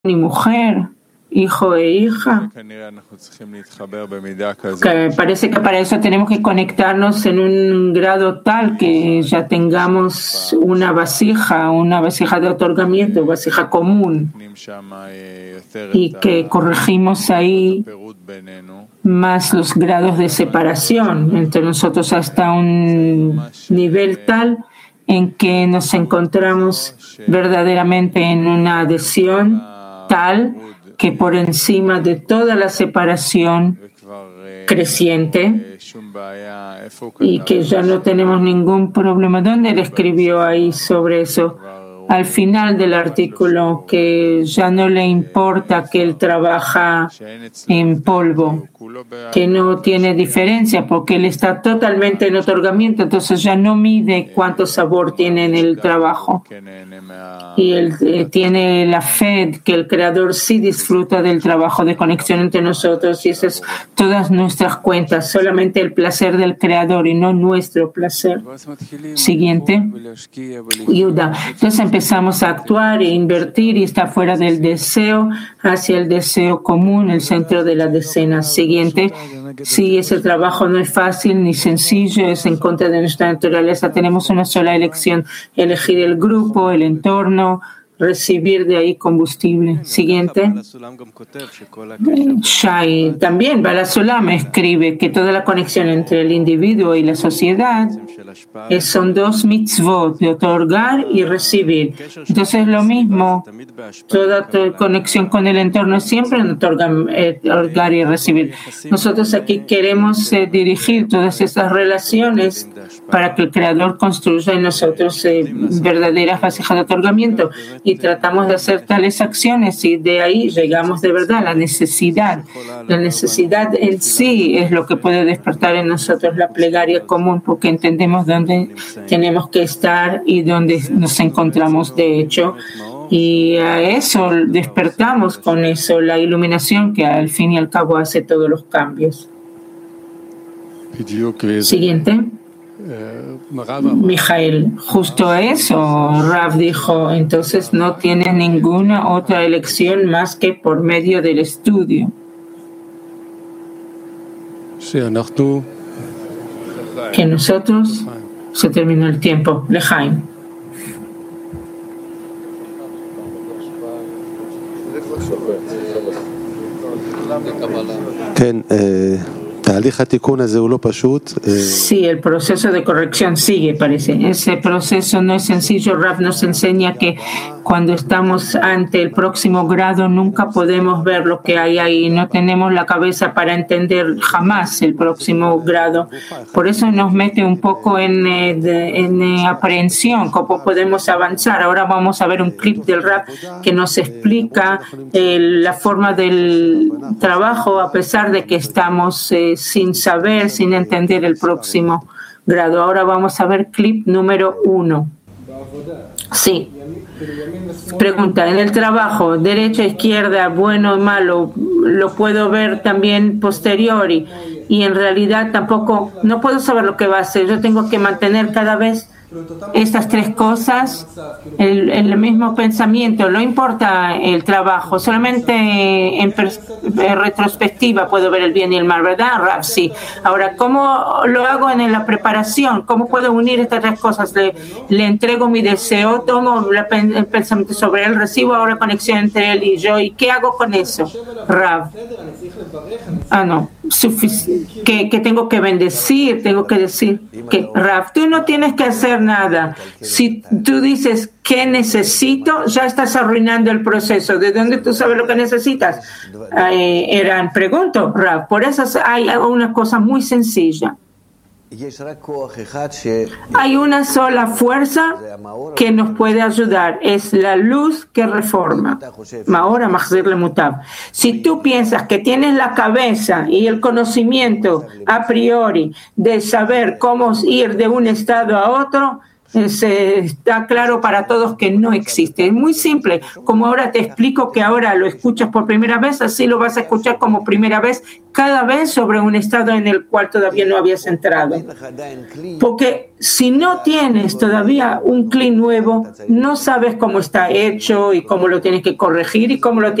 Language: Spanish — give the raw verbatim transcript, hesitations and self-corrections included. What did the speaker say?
y mujer, hijo e hija, que parece que para eso tenemos que conectarnos en un grado tal que ya tengamos una vasija, una vasija de otorgamiento, vasija común, y que corregimos ahí más los grados de separación entre nosotros hasta un nivel tal en que nos encontramos verdaderamente en una adhesión tal que por encima de toda la separación creciente y que ya no tenemos ningún problema. ¿Dónde él escribió ahí sobre eso? Al final del artículo, que ya no le importa que él trabaja en polvo, que no tiene diferencia porque él está totalmente en otorgamiento, entonces ya no mide cuánto sabor tiene en el trabajo. Y él eh, tiene la fe que el Creador sí disfruta del trabajo de conexión entre nosotros, y esas son todas nuestras cuentas, solamente el placer del Creador y no nuestro placer. Siguiente. Yuda. Entonces empezamos a actuar e invertir y está fuera del deseo hacia el deseo común, el centro de la decena. Siguiente. Si ese trabajo no es fácil ni sencillo, es en contra de nuestra naturaleza, tenemos una sola elección: elegir el grupo, el entorno, recibir de ahí combustible. Siguiente. Shai, también Baal HaSulam escribe que toda la conexión entre el individuo y la sociedad es, son dos mitzvot, de otorgar y recibir. Entonces lo mismo, toda conexión con el entorno es siempre en otorgar, eh, otorgar y recibir. Nosotros aquí queremos eh, dirigir todas esas relaciones para que el Creador construya en nosotros eh, verdaderas vasijas de otorgamiento, y tratamos de hacer tales acciones, y de ahí llegamos de verdad a la necesidad. La necesidad en sí es lo que puede despertar en nosotros la plegaria común, porque entendemos dónde tenemos que estar y dónde nos encontramos de hecho, y a eso despertamos con eso, la iluminación que al fin y al cabo hace todos los cambios. Siguiente. Mijael, justo eso, Rav dijo, entonces no tienes ninguna otra elección más que por medio del estudio. Que nosotros, se terminó el tiempo, Lejaim. Sí, el proceso de corrección sigue, parece. Ese proceso no es sencillo. Rav nos enseña que cuando estamos ante el próximo grado nunca podemos ver lo que hay ahí. No tenemos la cabeza para entender jamás el próximo grado. Por eso nos mete un poco en, en, en aprehensión, cómo podemos avanzar. Ahora vamos a ver un clip del Rav que nos explica eh, la forma del trabajo a pesar de que estamos eh, sin saber, sin entender el próximo grado. Ahora vamos a ver clip número uno. Sí. Pregunta, en el trabajo, derecha, izquierda, bueno, malo, lo puedo ver también posteriori, y en realidad tampoco, no puedo saber lo que va a hacer. Yo tengo que mantener cada vez estas tres cosas, el, el mismo pensamiento. No importa el trabajo, solamente en, pers- en retrospectiva puedo ver el bien y el mal, ¿verdad, Rav? Sí. Ahora, ¿cómo lo hago en la preparación? ¿Cómo puedo unir estas tres cosas? Le, le entrego mi deseo, tomo la, el pensamiento sobre él, recibo ahora conexión entre él y yo. ¿Y qué hago con eso, Rav? Ah, no. Sufic- que, que tengo que bendecir, tengo que decir que, Rav, tú no tienes que hacer nada. Si tú dices ¿qué necesito?, ya estás arruinando el proceso. ¿De dónde tú sabes lo que necesitas? Eh, eran, pregunto, Rav. Por eso hay una cosa muy sencilla. Hay una sola fuerza que nos puede ayudar, es la luz que reforma. Maora Mahzir le Mutab. Si tú piensas que tienes la cabeza y el conocimiento a priori de saber cómo ir de un estado a otro, Es, eh, está claro para todos que no existe. Es muy simple. Como ahora te explico que ahora lo escuchas por primera vez, así lo vas a escuchar como primera vez cada vez sobre un estado en el cual todavía no habías entrado. Porque si no tienes todavía un cli nuevo, no sabes cómo está hecho y cómo lo tienes que corregir y cómo lo